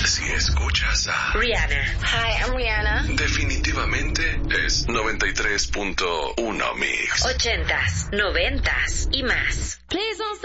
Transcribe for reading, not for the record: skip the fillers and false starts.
Si escuchas a Rihanna. Hi, I'm Rihanna. definitivamente es 93.1 Mix. 80s, 90s y más. Please don't